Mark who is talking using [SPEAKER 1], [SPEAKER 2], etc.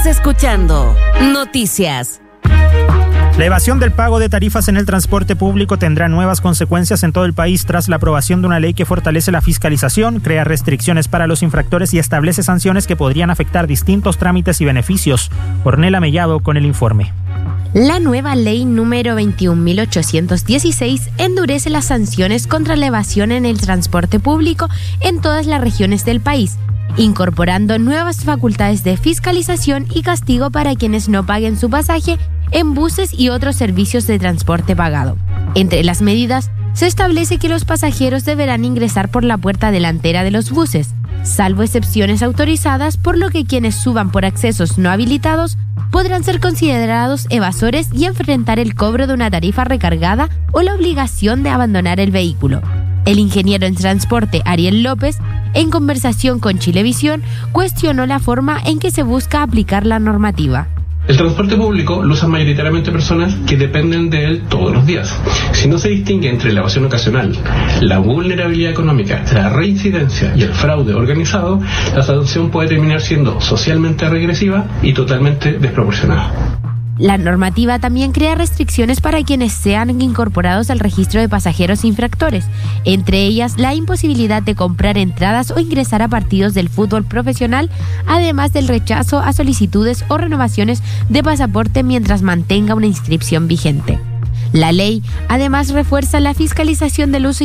[SPEAKER 1] Estás escuchando Noticias.
[SPEAKER 2] La evasión del pago de tarifas en el transporte público tendrá nuevas consecuencias en todo el país tras la aprobación de una ley que fortalece la fiscalización, crea restricciones para los infractores y establece sanciones que podrían afectar distintos trámites y beneficios. Ornella Mellado con el informe.
[SPEAKER 3] La nueva ley número 21.816 endurece las sanciones contra la evasión en el transporte público en todas las regiones del país, incorporando nuevas facultades de fiscalización y castigo para quienes no paguen su pasaje en buses y otros servicios de transporte pagado. Entre las medidas, se establece que los pasajeros deberán ingresar por la puerta delantera de los buses, salvo excepciones autorizadas, por lo que quienes suban por accesos no habilitados podrán ser considerados evasores y enfrentar el cobro de una tarifa recargada o la obligación de abandonar el vehículo. El ingeniero en transporte Ariel López, en conversación con Chilevisión, cuestionó la forma en que se busca aplicar la normativa.
[SPEAKER 4] El transporte público lo usan mayoritariamente personas que dependen de él todos los días. Si no se distingue entre la evasión ocasional, la vulnerabilidad económica, la reincidencia y el fraude organizado, la sanción puede terminar siendo socialmente regresiva y totalmente desproporcionada.
[SPEAKER 3] La normativa también crea restricciones para quienes sean incorporados al registro de pasajeros infractores, entre ellas la imposibilidad de comprar entradas o ingresar a partidos del fútbol profesional, además del rechazo a solicitudes o renovaciones de pasaporte mientras mantenga una inscripción vigente. La ley además refuerza la fiscalización del uso